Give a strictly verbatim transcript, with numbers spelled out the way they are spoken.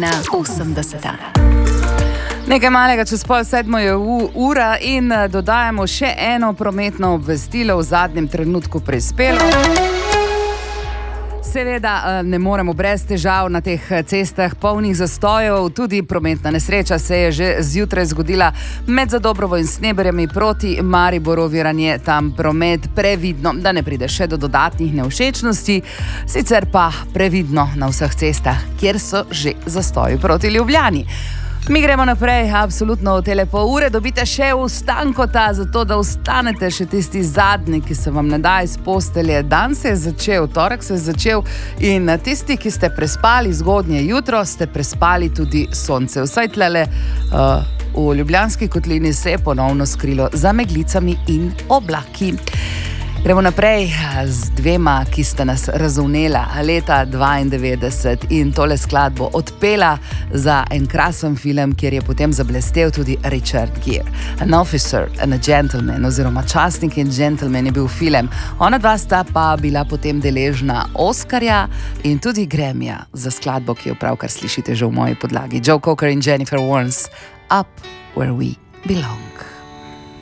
njena osemdeseta. Nekaj malega čez pol sedmo je ura in dodajamo še eno prometno obvestilo v zadnjem trenutku prispelo. Seveda ne moremo brez težav na teh cestah polnih zastojev. Tudi prometna nesreča se je že zjutraj zgodila med Zadobrovo in Sneberjami proti Mariboru. Oviran je tam promet, previdno, da ne pride še do dodatnih nevšečnosti. Sicer pa previdno na vseh cestah, kjer so že zastoji proti Ljubljani. Mi gremo naprej, absolutno v tele pol ure dobite še vstankota, zato da vstanete še tisti zadnji, ki se vam ne da iz postelje. Dan se je začel, torek se je začel in tisti, ki ste prespali zgodnje jutro, ste prespali tudi sonce. Vsaj tlele uh, v Ljubljanski kotlini se je ponovno skrilo za meglicami in oblaki. Gremo naprej z dvema, ki sta nas razumela leta dvaindevetdeset in tole skladbo odpela za en krasen film, kjer je potem zablestel tudi Richard Gere. An Officer and a Gentleman oziroma Častnik in Gentleman je bil film. Ona dva sta pa bila potem deležna Oskarja in tudi Grammyja za skladbo, ki jo pravkar slišite že v moji podlagi. Joe Cocker in Jennifer Warnes, Up Where We Belong.